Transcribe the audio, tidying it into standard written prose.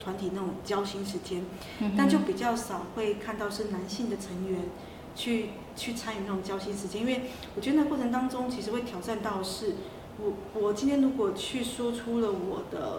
团体那种交心时间，但就比较少会看到是男性的成员去参与那种交心时间，因为我觉得那过程当中其实会挑战到是，我今天如果去说出了我的